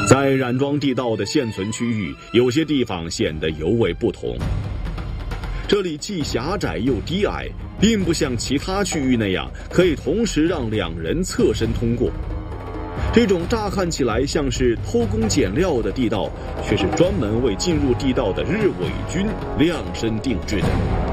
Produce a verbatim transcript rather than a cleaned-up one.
在冉庄地道的现存区域，有些地方显得尤为不同。这里既狭窄又低矮，并不像其他区域那样可以同时让两人侧身通过。这种乍看起来像是偷工减料的地道，却是专门为进入地道的日伪军量身定制的。